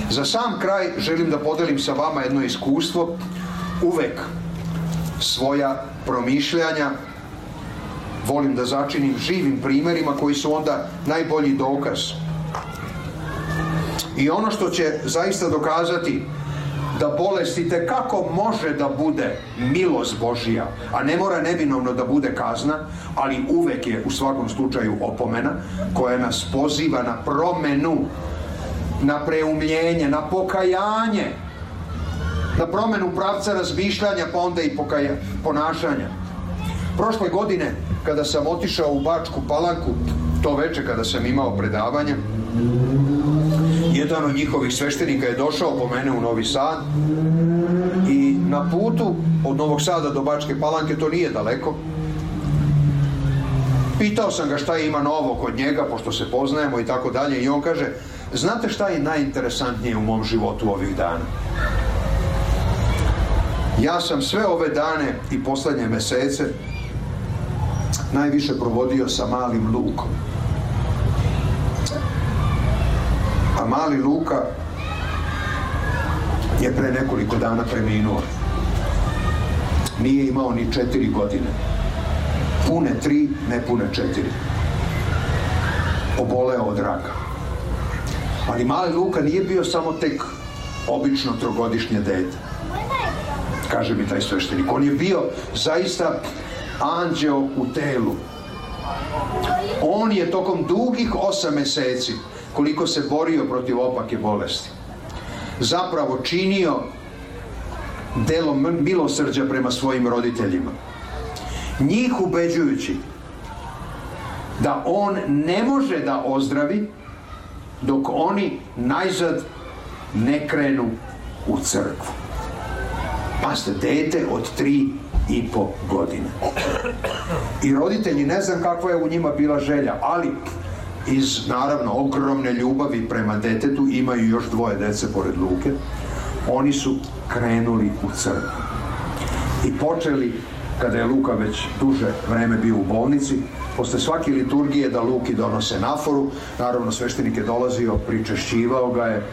Za sam kraj želim da podelim sa vama jedno iskustvo. Uvek svoja promišljanja volim da začinim živim primjerima koji su onda najbolji dokaz. I ono što će zaista dokazati da bolest itekako može da bude milost Božja, a ne mora neminovno da bude kazna, ali uvek je u svakom slučaju opomena koja nas poziva na promenu, na preumljenje, na pokajanje, na promenu pravca razmišljanja, pa onda i ponašanja. Prošle godine, kada sam otišao u Bačku Palanku, to veče kada sam imao predavanje, jedan od njihovih sveštenika je došao po mene u Novi Sad i na putu od Novog Sada do Bačke Palanke, to nije daleko, pitao sam ga šta ima novo kod njega, pošto se poznajemo i tako dalje, i on kaže: znate šta je najinteresantnije u mom životu ovih dana? Ja sam sve ove dane i poslednje mesece najviše provodio sa malim Lukom. A mali Luka je pre nekoliko dana preminuo. Nije imao ni 4 godine. Pune 3, ne pune 4. Oboleo od raka. Ali mali Luka nije bio samo tek obično 3-godišnje dete. Kaže mi taj sveštenik. On je bio zaista anđeo u telu. On je tokom dugih 8 meseci, koliko se borio protiv opake bolesti, zapravo činio delo milosrđa prema svojim roditeljima, njih ubeđujući da on ne može da ozdravi dok oni najzad ne krenu u crkvu. Pazite, dete od 3,5 godine. I roditelji, ne znam kakva je u njima bila želja, ali iz, naravno, ogromne ljubavi prema detetu, imaju još 2 dece pored Luke, oni su krenuli u crkvu. I počeli, kada je Luka već duže vreme bio u bolnici, posle svake liturgije da Luki donose naforu, naravno sveštenik je dolazio, pričešćivao ga je,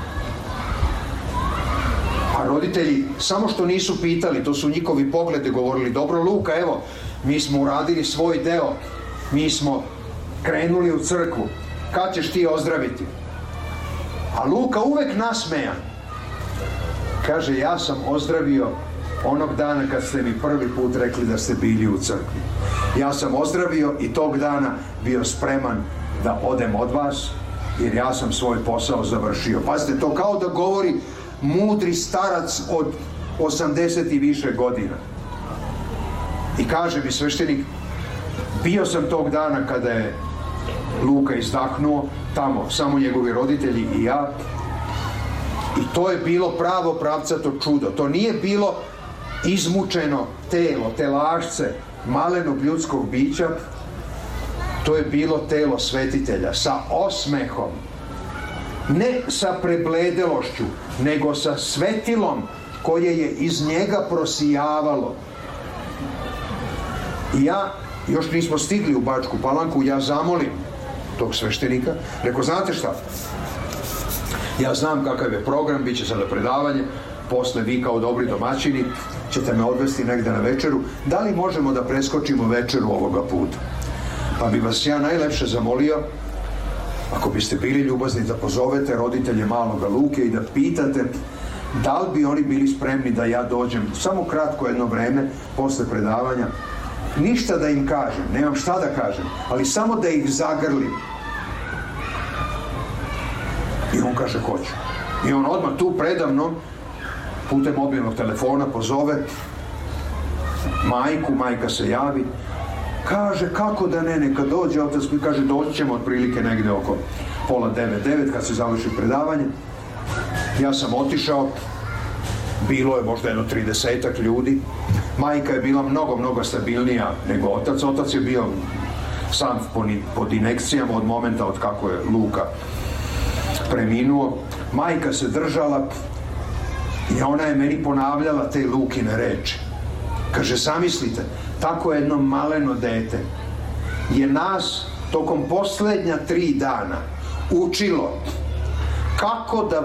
a roditelji samo što nisu pitali, to su njihovi pogledi govorili: dobro Luka, evo, mi smo uradili svoj deo, mi smo krenuli u crkvu, kad ćeš ti ozdraviti? A Luka uvek nasmejan kaže: ja sam ozdravio onog dana kad ste mi prvi put rekli da ste bili u crkvi. Ja sam ozdravio i tog dana bio spreman da odem od vas, jer ja sam svoj posao završio. Pazite, to kao da govori mudri starac od 80 i više godina. I kaže mi sveštenik: bio sam tog dana kada je Luka izdahnuo, tamo samo njegovi roditelji i ja, i to je bilo pravo pravcato čudo. To nije bilo izmučeno telo, telašce malenog ljudskog bića, to je bilo telo svetitelja sa osmehom, ne sa prebledelošću, nego sa svetilom koje je iz njega prosijavalo. I ja, još nismo stigli u Bačku Palanku, ja zamolim tog sveštenika, rekao: znate šta, ja znam kakav je program, bit će sada predavanje, posle vi kao dobri domaćini ćete me odvesti negde na večeru, da li možemo da preskočimo večeru ovoga puta? Pa bi vas ja najlepše zamolio, ako biste bili ljubazni, da pozovete roditelje maloga Luke i da pitate da li bi oni bili spremni da ja dođem samo kratko jedno vreme posle predavanja, ništa da im kažem, nemam šta da kažem, ali samo da ih zagrlim. I on kaže: hoću. I on odmah tu predavnom putem mobilnog telefona pozove majku, majka se javi, kaže: kako da ne, neka dođe, otac mi kaže: doći ćemo otprilike negde oko 8:30, kad se završi predavanje. Ja sam otišao, bilo je možda jedno 30-ak ljudi, majka je bila mnogo stabilnija nego otac. Otac je bio sam pod injekcijama od momenta od kako je Luka preminuo. Majka se držala i ona je meni ponavljala te Lukine reči. Kaže: zamislite, tako jedno maleno dete je nas tokom poslednja 3 dana učilo kako da